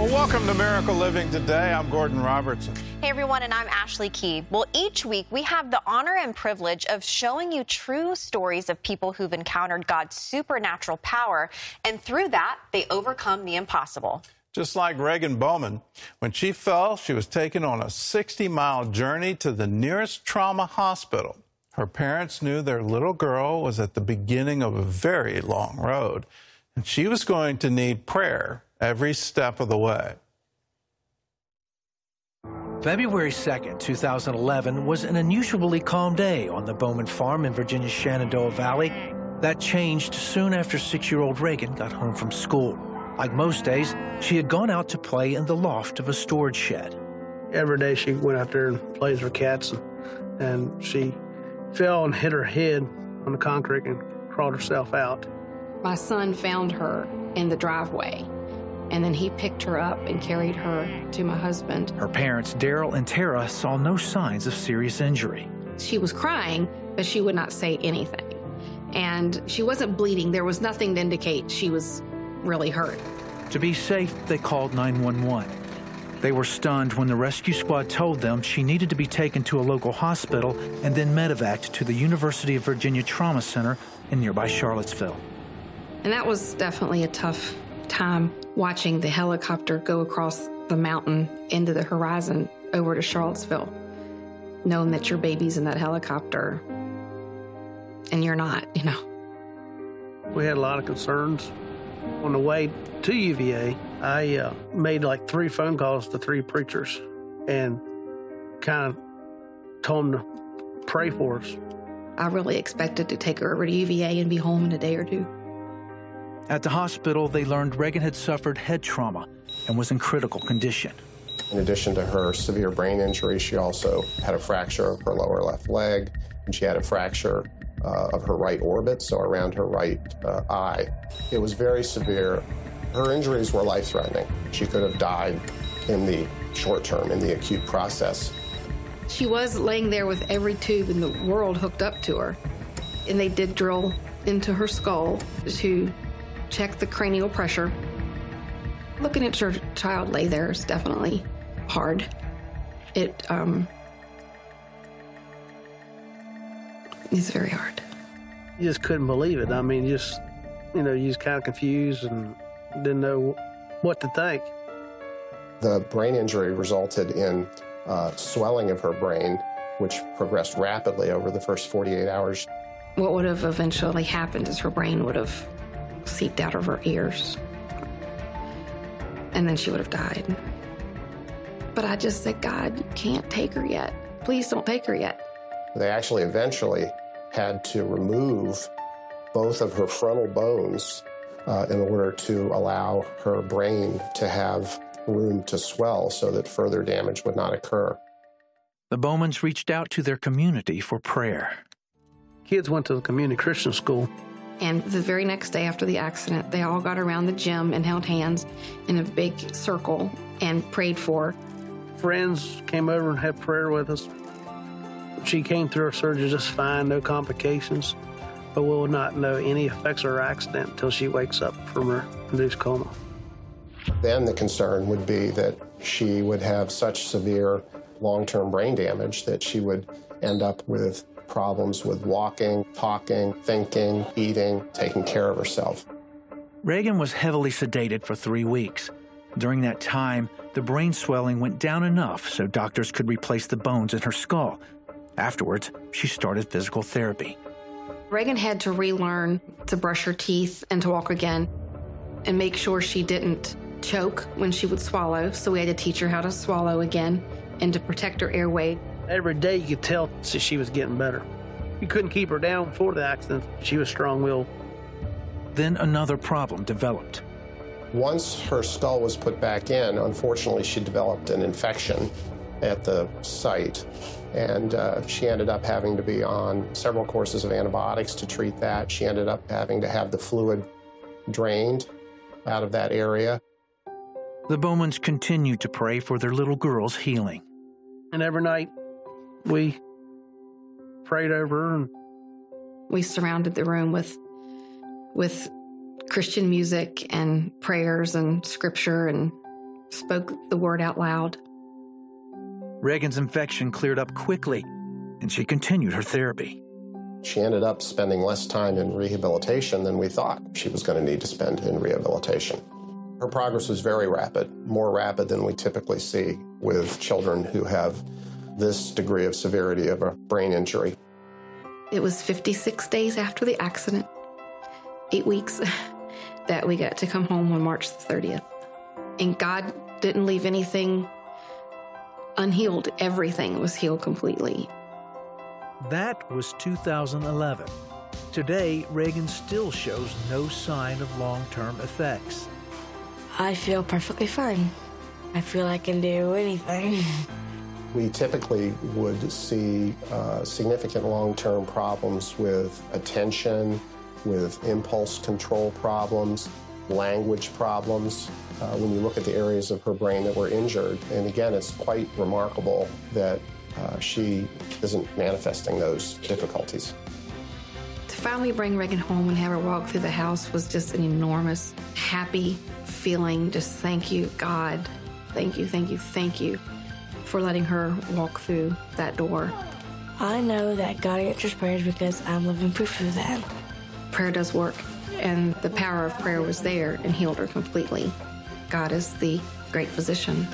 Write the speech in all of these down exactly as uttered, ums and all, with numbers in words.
Well, welcome to Miracle Living Today. I'm Gordon Robertson. Hey, everyone, and I'm Ashley Key. Well, each week we have the honor and privilege of showing you true stories of people who've encountered God's supernatural power, and through that, they overcome the impossible. Just like Reagan Bowman, when she fell, she was taken on a sixty-mile journey to the nearest trauma hospital. Her parents knew their little girl was at the beginning of a very long road, and she was going to need prayer every step of the way. February second, two thousand eleven was an unusually calm day on the Bowman farm in Virginia's Shenandoah Valley. That changed soon after six-year-old Reagan got home from school. Like most days, she had gone out to play in the loft of a storage shed. Every day she went out there and played with cats, and, and she fell and hit her head on the concrete and crawled herself out. My son found her in the driveway, and then he picked her up and carried her to my husband. Her parents, Daryl and Tara, saw no signs of serious injury. She was crying, but she would not say anything. And she wasn't bleeding. There was nothing to indicate she was really hurt. To be safe, they called nine one one. They were stunned when the rescue squad told them she needed to be taken to a local hospital and then medevaced to the University of Virginia Trauma Center in nearby Charlottesville. And that was definitely a tough time, watching the helicopter go across the mountain into the horizon over to Charlottesville, knowing that your baby's in that helicopter and you're not, you know. We had a lot of concerns. On the way to U V A, I uh, made like three phone calls to three preachers and kind of told them to pray for us. I really expected to take her over to U V A and be home in a day or two. At the hospital, they learned Reagan had suffered head trauma and was in critical condition. In addition to her severe brain injury, she also had a fracture of her lower left leg, and she had a fracture uh, of her right orbit, so around her right uh, eye. It was very severe. Her injuries were life-threatening. She could have died in the short term, in the acute process. She was laying there with every tube in the world hooked up to her, and they did drill into her skull to check the cranial pressure. Looking at your child lay there is definitely hard. It um, is very hard. You just couldn't believe it. I mean, just, you know, you was kind of confused and didn't know what to think. The brain injury resulted in uh, swelling of her brain, which progressed rapidly over the first forty-eight hours. What would have eventually happened is her brain would have seeped out of her ears, and then she would have died. But I just said, God, you can't take her yet. Please don't take her yet. They actually eventually had to remove both of her frontal bones uh, in order to allow her brain to have room to swell so that further damage would not occur. The Bowmans reached out to their community for prayer. Kids went to the community Christian school. And the very next day after the accident, they all got around the gym and held hands in a big circle and prayed for her. Friends came over and had prayer with us. She came through her surgery just fine, no complications, but we'll not know any effects of her accident until she wakes up from her induced coma. Then the concern would be that she would have such severe long-term brain damage that she would end up with problems with walking, talking, thinking, eating, taking care of herself. Reagan was heavily sedated for three weeks. During that time, the brain swelling went down enough so doctors could replace the bones in her skull. Afterwards, she started physical therapy. Reagan had to relearn to brush her teeth and to walk again and make sure she didn't choke when she would swallow, so we had to teach her how to swallow again and to protect her airway. Every day you could tell that she was getting better. You couldn't keep her down before the accident. She was strong-willed. Then another problem developed. Once her skull was put back in, unfortunately, she developed an infection at the site, and uh, she ended up having to be on several courses of antibiotics to treat that. She ended up having to have the fluid drained out of that area. The Bowmans continued to pray for their little girl's healing. And every night we prayed over her. And we surrounded the room with with Christian music and prayers and scripture and spoke the word out loud. Reagan's infection cleared up quickly, and she continued her therapy. She ended up spending less time in rehabilitation than we thought she was going to need to spend in rehabilitation. Her progress was very rapid, more rapid than we typically see with children who have this degree of severity of a brain injury. It was fifty-six days after the accident, eight weeks, that we got to come home on March the thirtieth. And God didn't leave anything unhealed. Everything was healed completely. That was two thousand eleven. Today, Reagan still shows no sign of long-term effects. I feel perfectly fine. I feel I can do anything. We typically would see uh, significant long-term problems with attention, with impulse control problems, language problems, uh, when you look at the areas of her brain that were injured. And again, it's quite remarkable that uh, she isn't manifesting those difficulties. To finally bring Reagan home and have her walk through the house was just an enormous, happy feeling. Just thank you, God. Thank you, thank you, thank you for letting her walk through that door. I know that God answers prayers because I'm living proof of that. Prayer does work, and the power of prayer was there and healed her completely. God is the great physician.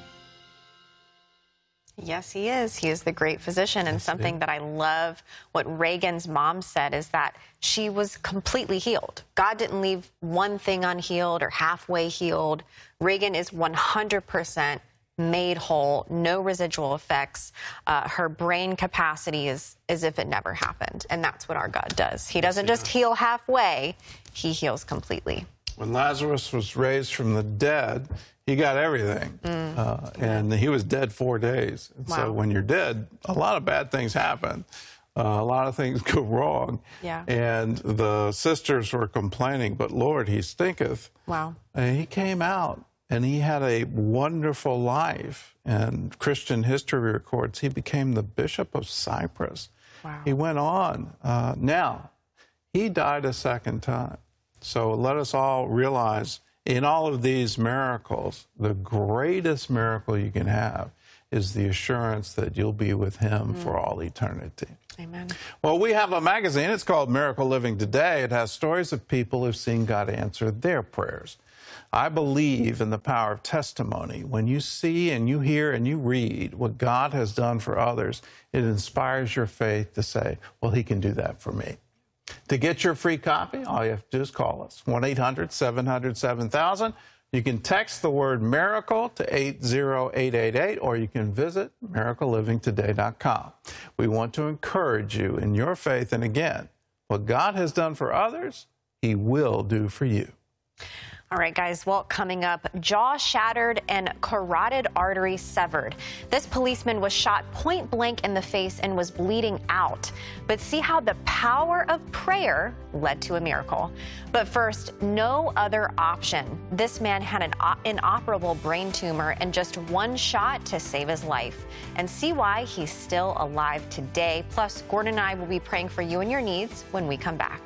Yes, he is. He is the great physician. And something that I love what Reagan's mom said is that she was completely healed. God didn't leave one thing unhealed or halfway healed. Reagan is one hundred percent made whole, no residual effects. Uh, her brain capacity is as if it never happened. And that's what our God does. He doesn't just heal halfway, he heals completely. When Lazarus was raised from the dead, he got everything. Mm. Uh, and he was dead four days. And wow. So when you're dead, a lot of bad things happen. Uh, a lot of things go wrong. Yeah. And the sisters were complaining, but Lord, he stinketh. Wow. And he came out. And he had a wonderful life. And Christian history records he became the Bishop of Cyprus. Wow. He went on. Uh, now, he died a second time. So let us all realize in all of these miracles, the greatest miracle you can have is the assurance that you'll be with him mm. for all eternity. Amen. Well, we have a magazine. It's called Miracle Living Today. It has stories of people who've seen God answer their prayers. I believe in the power of testimony. When you see and you hear and you read what God has done for others, it inspires your faith to say, well, he can do that for me. To get your free copy, all you have to do is call us, one eight hundred seven hundred seven thousand. You can text the word miracle to eight zero eight eight eight, or you can visit miracle living today dot com. We want to encourage you in your faith. And again, what God has done for others, he will do for you. All right, guys, well, coming up, jaw shattered and carotid artery severed. This policeman was shot point blank in the face and was bleeding out. But see how the power of prayer led to a miracle. But first, no other option. This man had an inoperable brain tumor and just one shot to save his life. And see why he's still alive today. Plus, Gordon and I will be praying for you and your needs when we come back.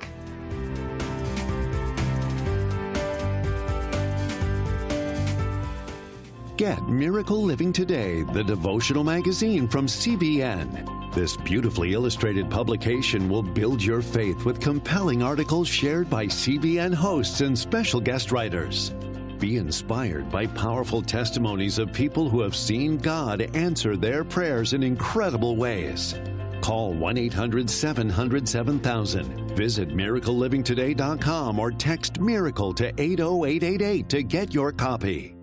Get Miracle Living Today, the devotional magazine from C B N. This beautifully illustrated publication will build your faith with compelling articles shared by C B N hosts and special guest writers. Be inspired by powerful testimonies of people who have seen God answer their prayers in incredible ways. Call one eight hundred seven hundred seven thousand. Visit miracle living today dot com or text MIRACLE to eight oh eight eight eight to get your copy.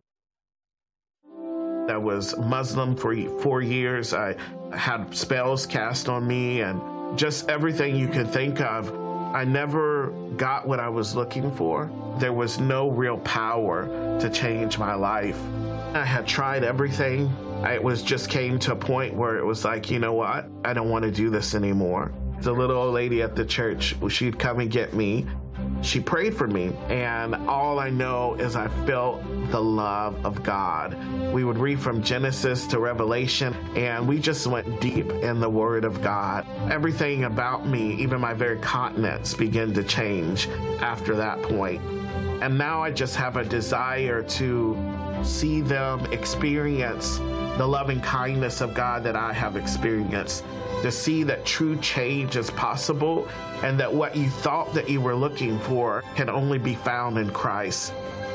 I was Muslim for four years. I had spells cast on me and just everything you could think of. I never got what I was looking for. There was no real power to change my life. I had tried everything. It was just came to a point where it was like, you know what? I don't want to do this anymore. The little old lady at the church, she'd come and get me. She prayed for me, and all I know is I felt the love of God. We would read from Genesis to Revelation, and we just went deep in the Word of God. Everything about me, even my very continence, began to change after that point. And now I just have a desire to see them experience the loving kindness of God that I have experienced, to see that true change is possible and that what you thought that you were looking for can only be found in Christ.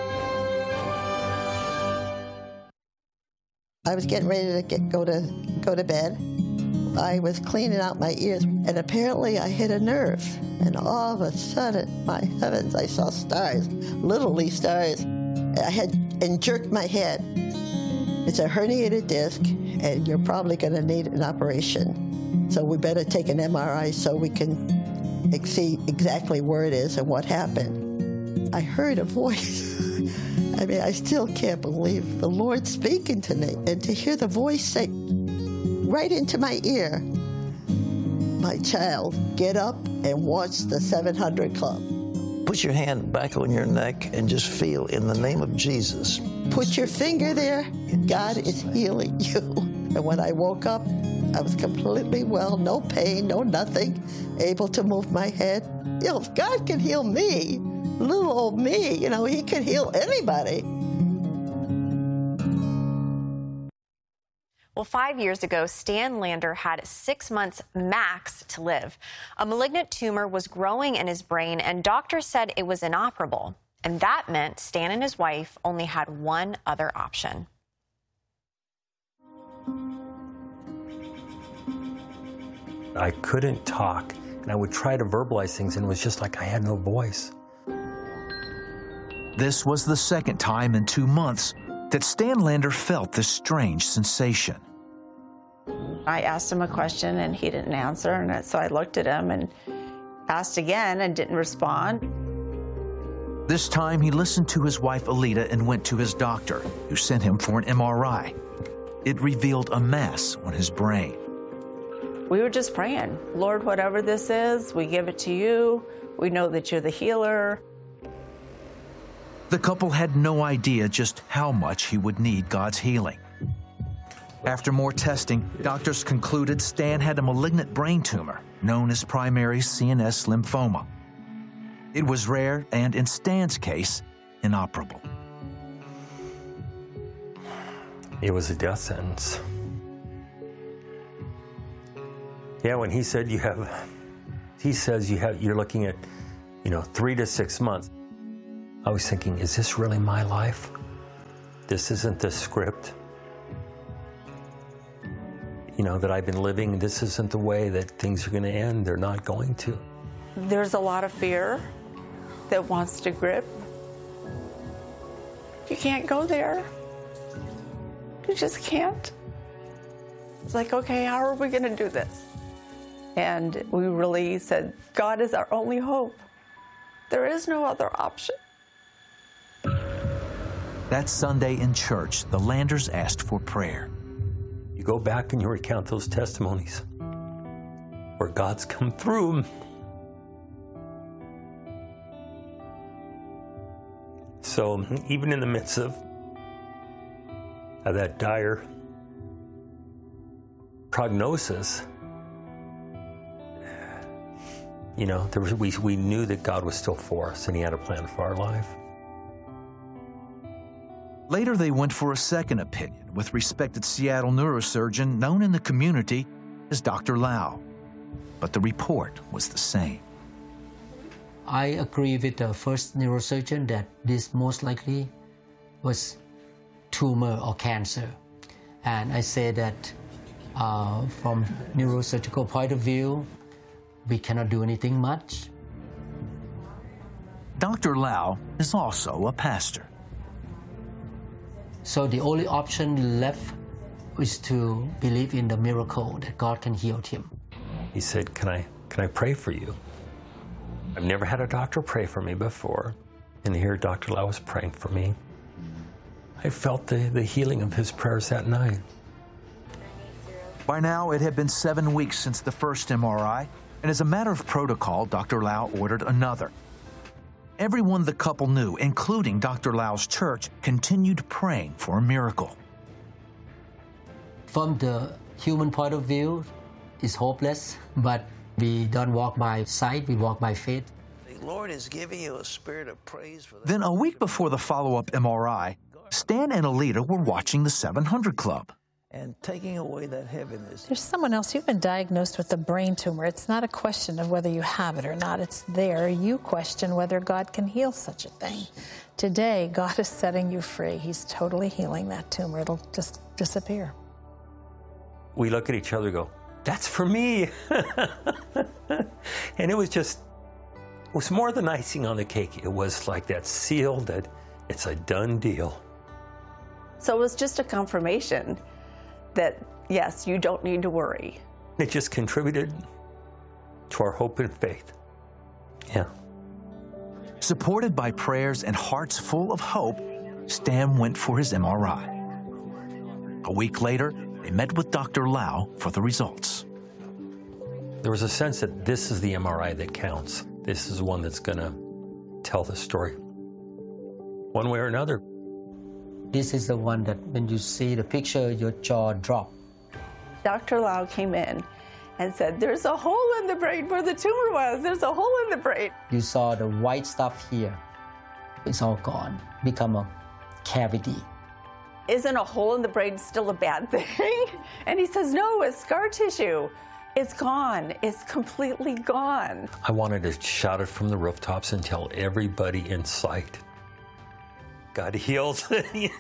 I was getting ready to get, go to go to bed. I was cleaning out my ears, and apparently I hit a nerve. And all of a sudden, my heavens, I saw stars, literally stars. I had and jerked my head. It's a herniated disc, and you're probably going to need an operation. So we better take an M R I so we can see exactly where it is and what happened. I heard a voice. I mean, I still can't believe the Lord speaking to me, and to hear the voice say right into my ear, "My child, get up and watch the seven hundred Club." Put your hand back on your neck and just feel, in the name of Jesus. Put your finger there. God is healing you. And when I woke up, I was completely well, no pain, no nothing, able to move my head. You know, if God can heal me, little old me, you know, he can heal anybody. Well, five years ago, Stan Lander had six months max to live. A malignant tumor was growing in his brain, and doctors said it was inoperable. And that meant Stan and his wife only had one other option. I couldn't talk, and I would try to verbalize things, and it was just like I had no voice. This was the second time in two months that Stan Lander felt this strange sensation. I asked him a question and he didn't answer, and so I looked at him and asked again and didn't respond. This time he listened to his wife Alita and went to his doctor, who sent him for an M R I. It revealed a mass on his brain. We were just praying, "Lord, whatever this is, we give it to you. We know that you're the healer." The couple had no idea just how much he would need God's healing. After more testing, doctors concluded Stan had a malignant brain tumor known as primary C N S lymphoma. It was rare and, in Stan's case, inoperable. It was a death sentence. Yeah, when he said you have, he says you have, you're looking at, you know, three to six months. I was thinking, is this really my life? This isn't the script, you know, that I've been living. This isn't the way that things are going to end. They're not going to. There's a lot of fear that wants to grip. You can't go there. You just can't. It's like, okay, how are we going to do this? And we really said, God is our only hope. There is no other option. That Sunday in church, the Landers asked for prayer. You go back and you recount those testimonies where God's come through. So even in the midst of, of that dire prognosis, you know, there was, we, we knew that God was still for us and he had a plan for our life. Later, they went for a second opinion with respected Seattle neurosurgeon known in the community as Doctor Lau. But the report was the same. I agree with the first neurosurgeon that this most likely was tumor or cancer. And I say that uh, from neurosurgical point of view, we cannot do anything much. Doctor Lau is also a pastor. So the only option left is to believe in the miracle that God can heal him. He said, can I, can I pray for you? I've never had a doctor pray for me before. And here Doctor Lau was praying for me. I felt the, the healing of his prayers that night. By now, it had been seven weeks since the first M R I, and as a matter of protocol, Doctor Lau ordered another. Everyone the couple knew, including Doctor Lau's church, continued praying for a miracle. From the human point of view, it's hopeless, but we don't walk by sight, we walk by faith. The Lord is giving you a spirit of praise for that. Then a week before the follow-up M R I, Stan and Alita were watching the seven hundred Club. And taking away that heaviness. There's someone else. You've been diagnosed with a brain tumor. It's not a question of whether you have it or not. It's there. You question whether God can heal such a thing. Today, God is setting you free. He's totally healing that tumor. It'll just disappear. We look at each other and go, that's for me. And it was just, it was more than icing on the cake. It was like that seal that it's a done deal. So it was just a confirmation that, yes, you don't need to worry. It just contributed to our hope and faith. Yeah. Supported by prayers and hearts full of hope, Stan went for his M R I. A week later, they met with Doctor Lau for the results. There was a sense that this is the M R I that counts. This is the one that's going to tell the story, one way or another. This is the one that when you see the picture, your jaw drops. Doctor Lau came in and said, there's a hole in the brain where the tumor was. There's a hole in the brain. You saw the white stuff here. It's all gone, become a cavity. Isn't a hole in the brain still a bad thing? And he says, no, it's scar tissue. It's gone. It's completely gone. I wanted to shout it from the rooftops and tell everybody in sight, God heals.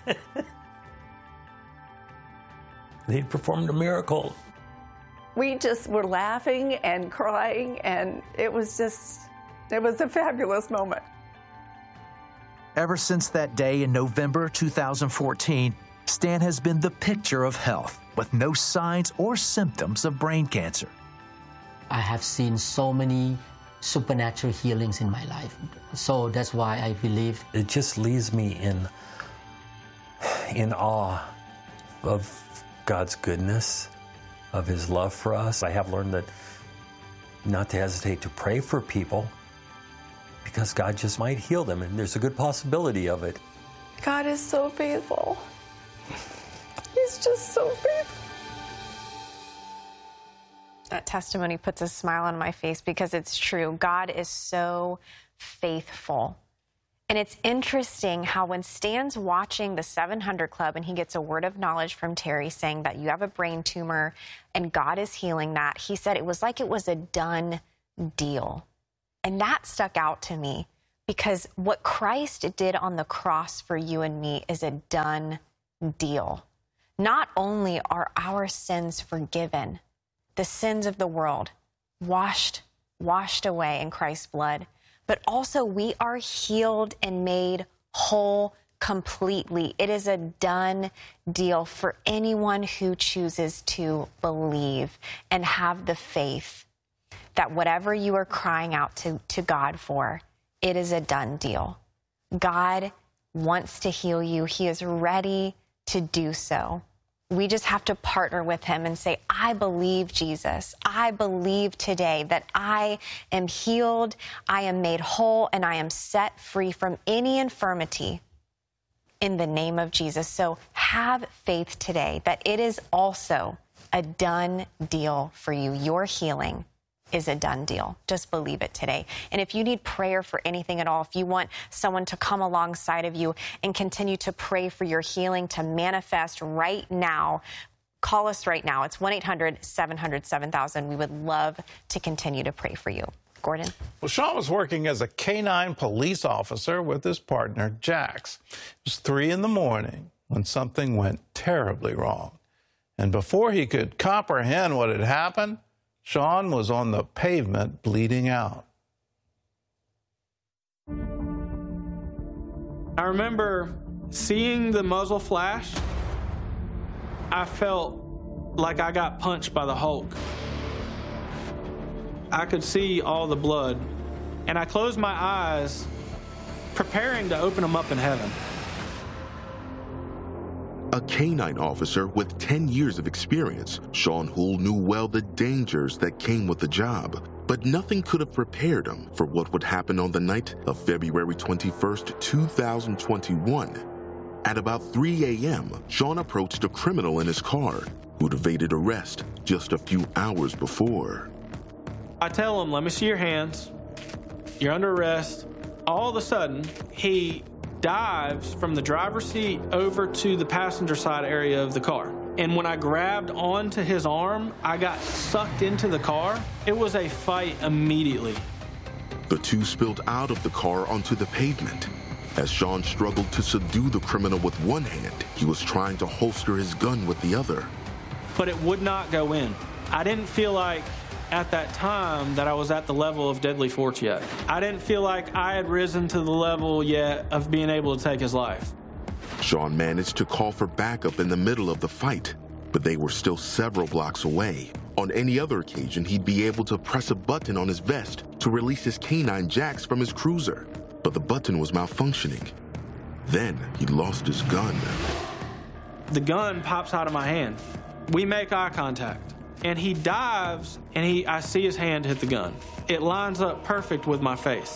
He performed a miracle. We just were laughing and crying, and it was just, it was a fabulous moment. Ever since that day in November two thousand fourteen, Stan has been the picture of health, with no signs or symptoms of brain cancer. I have seen so many supernatural healings in my life. So that's why I believe. It just leaves me in, in awe of God's goodness, of his love for us. I have learned that not to hesitate to pray for people because God just might heal them, and there's a good possibility of it. God is so faithful. He's just so faithful. That testimony puts a smile on my face because it's true. God is so faithful. And it's interesting how when Stan's watching the seven hundred Club and he gets a word of knowledge from Terry saying that you have a brain tumor and God is healing that, he said it was like it was a done deal. And that stuck out to me because what Christ did on the cross for you and me is a done deal. Not only are our sins forgiven, the sins of the world washed, washed away in Christ's blood, but also we are healed and made whole completely. It is a done deal for anyone who chooses to believe and have the faith that whatever you are crying out to, to God for, it is a done deal. God wants to heal you. He is ready to do so. We just have to partner with him and say, I believe, Jesus. I believe today that I am healed, I am made whole, and I am set free from any infirmity in the name of Jesus. So have faith today that it is also a done deal for you. Your healing is a done deal. Just believe it today. And if you need prayer for anything at all, if you want someone to come alongside of you and continue to pray for your healing to manifest right now, call us right now. It's one eight hundred seven hundred seven thousand. We would love to continue to pray for you. Gordon? Well, Sean was working as a K nine police officer with his partner, Jax. It was three in the morning when something went terribly wrong. And before he could comprehend what had happened, Sean was on the pavement bleeding out. I remember seeing the muzzle flash. I felt like I got punched by the Hulk. I could see all the blood, and I closed my eyes, preparing to open them up in heaven. A K nine officer with ten years of experience, Sean Houle knew well the dangers that came with the job, but nothing could have prepared him for what would happen on the night of February twenty-first, two thousand twenty-one. At about three a m, Sean approached a criminal in his car who'd evaded arrest just a few hours before. I tell him, let me see your hands. you're under arrest. All of a sudden, he dives from the driver's seat over to the passenger side area of the car. And when I grabbed onto his arm, I got sucked into the car. It was a fight immediately. The two spilled out of the car onto the pavement. As Sean struggled to subdue the criminal with one hand, he was trying to holster his gun with the other. But it would not go in. I didn't feel like at that time that I was at the level of deadly force yet. I didn't feel like I had risen to the level yet of being able to take his life. Sean managed to call for backup in the middle of the fight, but they were still several blocks away. On any other occasion, he'd be able to press a button on his vest to release his canine jacks from his cruiser, but the button was malfunctioning. Then he lost his gun. The gun pops out of my hand. We make eye contact, and he dives, and he I see his hand hit the gun. It lines up perfect with my face.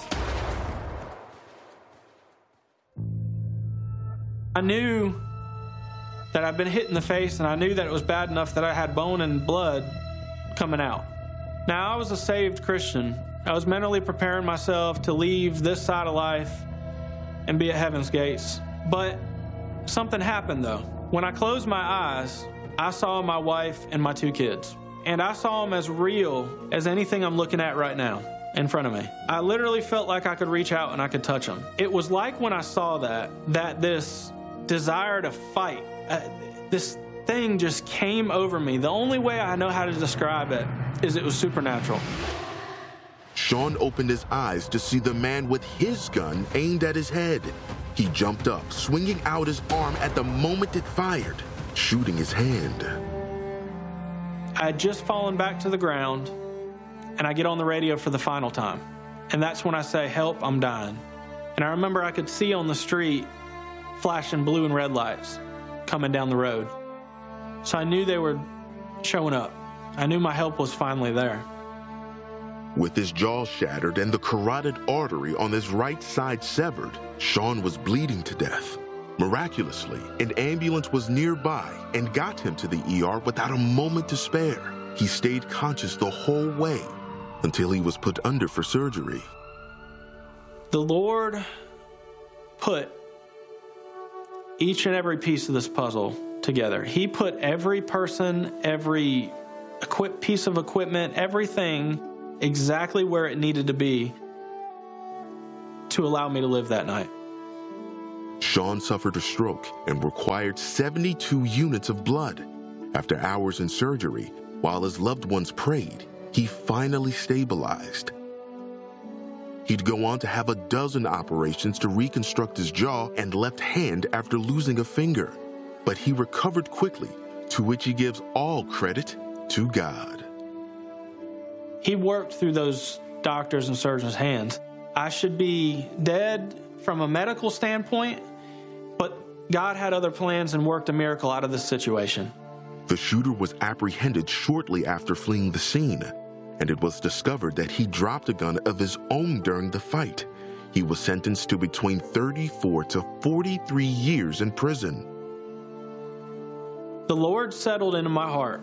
I knew that I'd been hit in the face, and I knew that it was bad enough that I had bone and blood coming out. Now, I was a saved Christian. I was mentally preparing myself to leave this side of life and be at heaven's gates. But something happened, though. When I closed my eyes, I saw my wife and my two kids. And I saw them as real as anything I'm looking at right now in front of me. I literally felt like I could reach out and I could touch them. It was like when I saw that, that this desire to fight, uh, this thing just came over me. The only way I know how to describe it is it was supernatural. Sean opened his eyes to see the man with his gun aimed at his head. He jumped up, swinging out his arm at the moment it fired, shooting his hand. I had just fallen back to the ground, and I get on the radio for the final time. And that's when I say, "Help, I'm dying." And I remember I could see on the street flashing blue and red lights coming down the road. So I knew they were showing up. I knew my help was finally there. With his jaw shattered and the carotid artery on his right side severed, Sean was bleeding to death. Miraculously, an ambulance was nearby and got him to the E R without a moment to spare. He stayed conscious the whole way until he was put under for surgery. The Lord put each and every piece of this puzzle together. He put every person, every equip, piece of equipment, everything exactly where it needed to be to allow me to live that night. Sean suffered a stroke and required seventy-two units of blood. After hours in surgery, while his loved ones prayed, he finally stabilized. He'd go on to have a dozen operations to reconstruct his jaw and left hand after losing a finger. But he recovered quickly, to which he gives all credit to God. He worked through those doctors and surgeons' hands. I should be dead from a medical standpoint, but God had other plans and worked a miracle out of this situation. The shooter was apprehended shortly after fleeing the scene, and it was discovered that he dropped a gun of his own during the fight. He was sentenced to between thirty-four to forty-three years in prison. The Lord settled into my heart,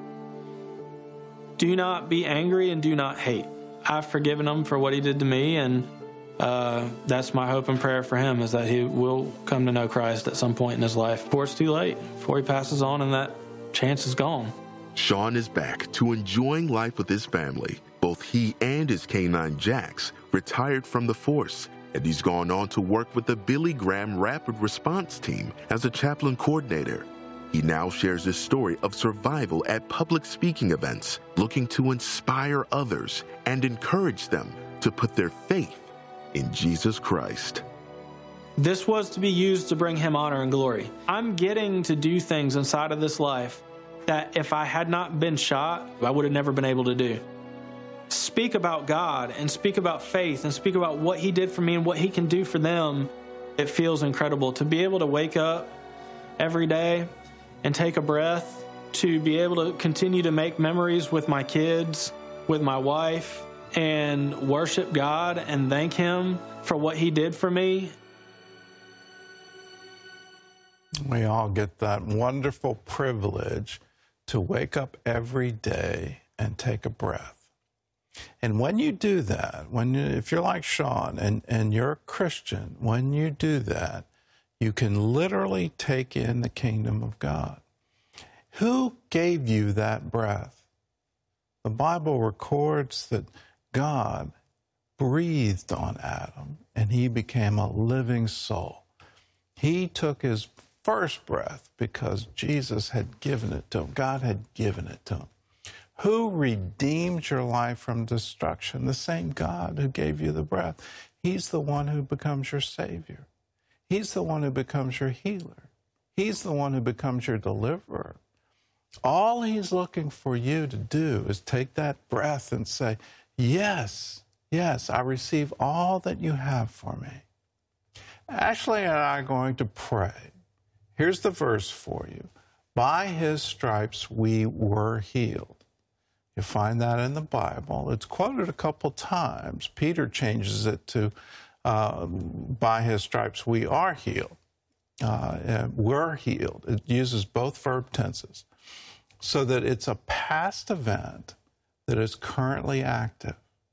do not be angry and do not hate. I've forgiven him for what he did to me, and uh, that's my hope and prayer for him, is that he will come to know Christ at some point in his life before it's too late, before he passes on and that chance is gone. Sean is back to enjoying life with his family. Both he and his canine Jax retired from the force, and he's gone on to work with the Billy Graham Rapid Response Team as a chaplain coordinator. He now shares his story of survival at public speaking events, looking to inspire others and encourage them to put their faith in Jesus Christ. This was to be used to bring him honor and glory. I'm getting to do things inside of this life that if I had not been shot, I would have never been able to do. Speak about God and speak about faith and speak about what he did for me and what he can do for them. It feels incredible to be able to wake up every day and take a breath, to be able to continue to make memories with my kids, with my wife, and worship God and thank him for what he did for me. We all get that wonderful privilege to wake up every day and take a breath. And when you do that, when you, if you're like Sean and, and you're a Christian, when you do that, you can literally take in the kingdom of God. Who gave you that breath? The Bible records that God breathed on Adam and he became a living soul. He took his first breath because Jesus had given it to him. God had given it to him. Who redeemed your life from destruction? The same God who gave you the breath. He's the one who becomes your Savior. He's the one who becomes your healer. He's the one who becomes your deliverer. All he's looking for you to do is take that breath and say, yes, yes, I receive all that you have for me. Ashley and I are going to pray. Here's the verse for you. By his stripes we were healed. You find that in the Bible. It's quoted a couple times. Peter changes it to, uh, by his stripes we are healed. Uh, we're healed. It uses both verb tenses so that it's a past event that is currently active.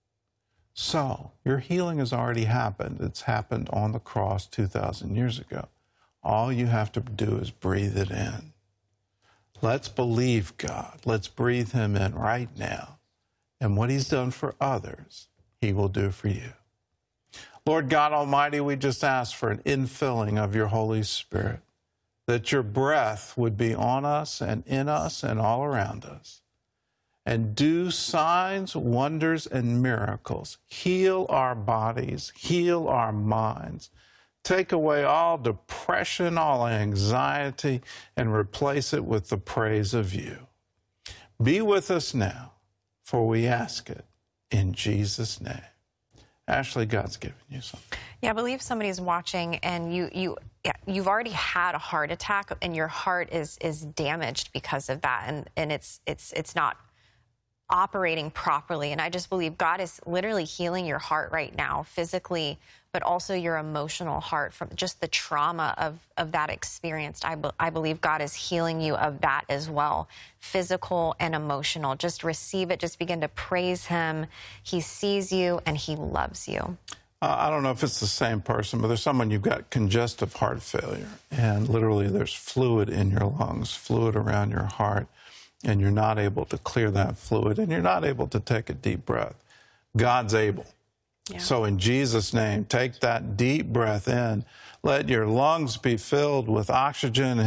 So your healing has already happened. It's happened on the cross two thousand years ago. All you have to do is breathe it in. Let's believe God. Let's breathe him in right now. And what he's done for others, he will do for you. Lord God Almighty, we just ask for an infilling of your Holy Spirit, that your breath would be on us and in us and all around us, and do signs, wonders, and miracles. Heal our bodies, heal our minds. Take away all depression, all anxiety, and replace it with the praise of you. Be with us now, for we ask it in Jesus' name. Ashley, God's given you something. Yeah, I believe somebody's watching and you, you, yeah, you've already had a heart attack and your heart is, is damaged because of that. And, and it's, it's, it's not operating properly. And I just believe God is literally healing your heart right now, physically, but also your emotional heart from just the trauma of, of that experience. I, be, I believe God is healing you of that as well, physical and emotional. Just receive it. Just begin to praise him. He sees you and he loves you. Uh, I don't know if it's the same person, but there's someone, you've got congestive heart failure, and literally there's fluid in your lungs, fluid around your heart, and you're not able to clear that fluid, and you're not able to take a deep breath. God's able. Yeah. So in Jesus' name, take that deep breath in. Let your lungs be filled with oxygen